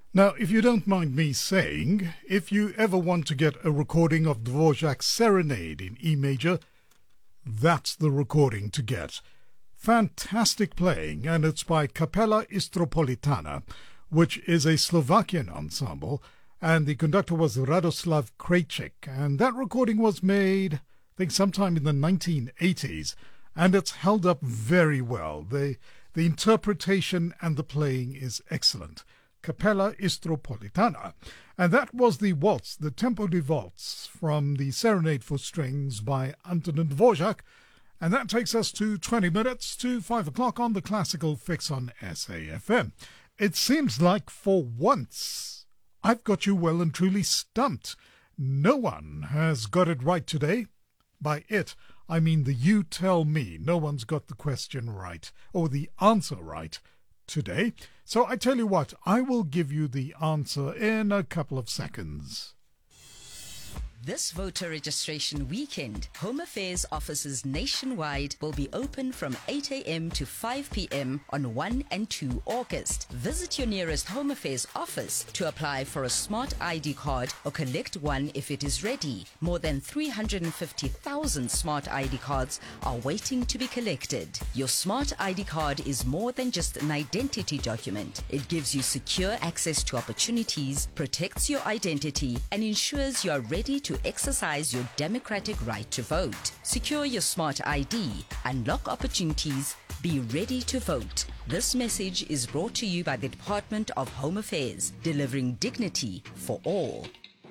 Now, if you don't mind me saying, if you ever want to get a recording of Dvorak's Serenade in E major, that's the recording to get. Fantastic playing, and it's by Kapela Istropolitana, which is a Slovakian ensemble, and the conductor was Radoslav Krejcik, and that recording was made, I think, sometime in the 1980s, and it's held up very well. The interpretation and the playing is excellent. Kapela Istropolitana. And that was the waltz, the Tempo di Waltz, from the Serenade for Strings by Antonin Dvorak. And that takes us to 20 minutes to 5 o'clock on the Classical Fix on SAFM. It seems like for once I've got you well and truly stumped. No one has got it right today. By it, I mean the you tell me. No one's got the question right, or the answer right today. So I tell you what, I will give you the answer in a couple of seconds. This voter registration weekend, Home Affairs offices nationwide will be open from 8 a.m. to 5 p.m. on 1 and 2 August. Visit your nearest Home Affairs office to apply for a smart ID card or collect one if it is ready. More than 350,000 smart ID cards are waiting to be collected. Your smart ID card is more than just an identity document. It gives you secure access to opportunities, protects your identity, and ensures you are ready to exercise your democratic right to vote. Secure your smart ID, unlock opportunities, be ready to vote. This message is brought to you by the Department of Home Affairs, delivering dignity for all.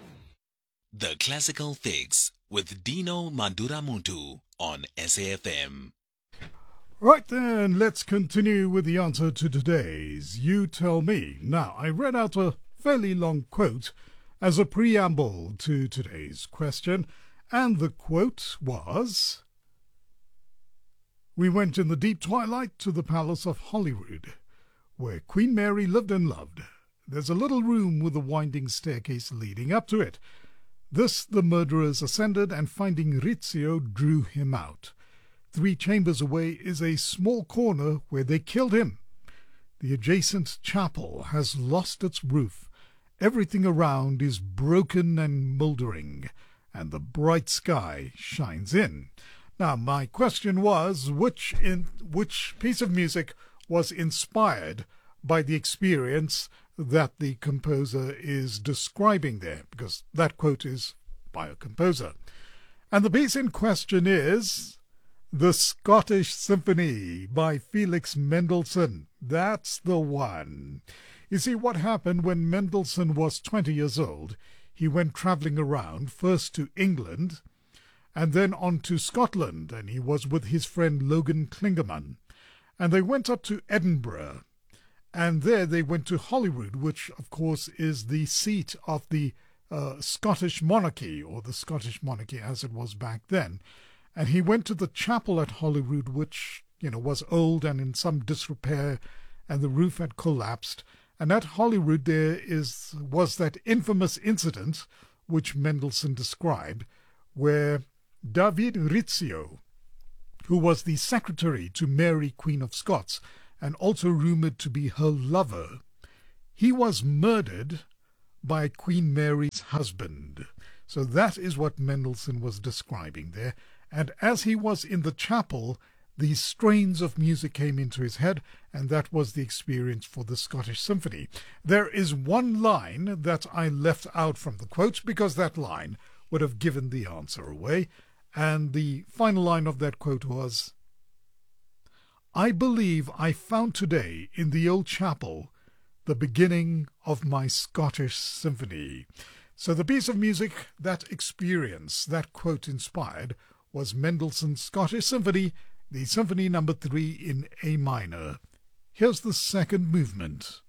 The Classical Fix with Dino Manduramuntu on SAFM. Right then, let's continue with the answer to today's You Tell Me. Now, I read out a fairly long quote as a preamble to today's question, and the quote was, "We went in the deep twilight to the palace of Holyrood, where Queen Mary lived and loved. There's a little room with a winding staircase leading up to it. This the murderers ascended, and finding Rizzio, drew him out. 3 chambers away is a small corner where they killed him. The adjacent chapel has lost its roof. Everything around is broken and mouldering, and the bright sky shines in." Now, my question was, which piece of music was inspired by the experience that the composer is describing there? Because that quote is by a composer. And the piece in question is The Scottish Symphony by Felix Mendelssohn. That's the one. You see, what happened when Mendelssohn was 20 years old, he went travelling around, first to England, and then on to Scotland, and he was with his friend Logan Klingerman. And they went up to Edinburgh, and there they went to Holyrood, which, of course, is the seat of the Scottish monarchy, or the Scottish monarchy as it was back then. And he went to the chapel at Holyrood, which, was old and in some disrepair, and the roof had collapsed. And at Holyrood there was that infamous incident which Mendelssohn described, where David Rizzio, who was the secretary to Mary, Queen of Scots, and also rumoured to be her lover, he was murdered by Queen Mary's husband. So that is what Mendelssohn was describing there. And as he was in the chapel, these strains of music came into his head, and that was the experience for the Scottish Symphony. There is one line that I left out from the quote, because that line would have given the answer away, and the final line of that quote was, "I believe I found today in the old chapel the beginning of my Scottish Symphony." So the piece of music that experience, that quote inspired, was Mendelssohn's Scottish Symphony, the Symphony No. 3 in A minor. Here's the second movement.